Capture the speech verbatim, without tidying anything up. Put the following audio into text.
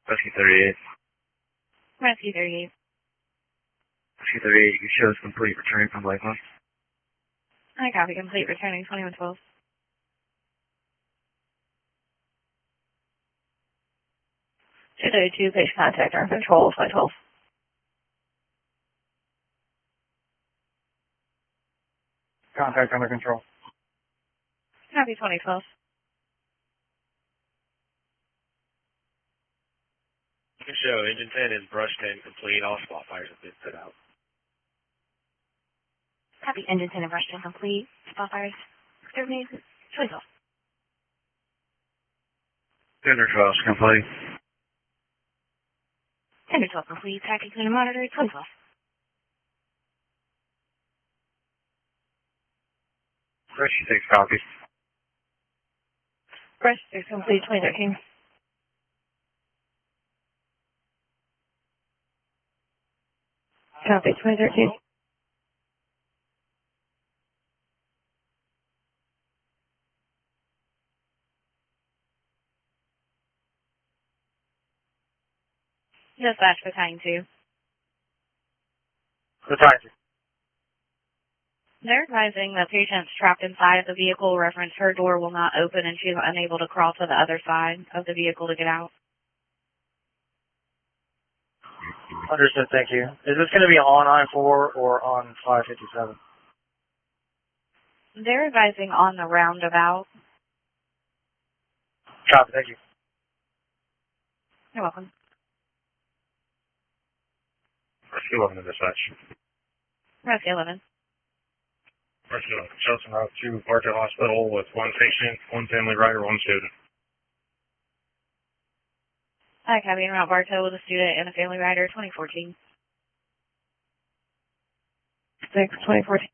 Rescue thirty-eight. Rescue thirty-eight. Rescue thirty-eight, your show is complete, returning from Lakeland. I copy, complete, returning twenty-one twelve. two thirty-two, patient contact, our control, flight twelve. Contact under control. Copy, twenty twelve. Show, engine ten is brushed in, complete, all spot fires have been put out. Copy, engine ten and brushed in, complete, spot fires, exterminated, twenty twelve. Tender twelve is complete. Tender twelve complete, tactic clean and monitor, twenty twelve. Rescue six copies. Rescue six complete, twenty thirteen. Copy, twenty thirteen. Dispatch battalion two. Battalion. They're advising the patient's trapped inside of the vehicle. Reference her door will not open and she's unable to crawl to the other side of the vehicle to get out. Understood, thank you. Is this going to be on I four or on five fifty-seven? They're advising on the roundabout. Copy, thank you. You're welcome. Rescue eleven in dispatch. Rescue eleven. Rescue eleven. Shelton Route to Bartow Hospital with one patient, one family rider, one student. Hi, copy, Route Bartow with a student and a family rider, twenty fourteen. six, twenty fourteen.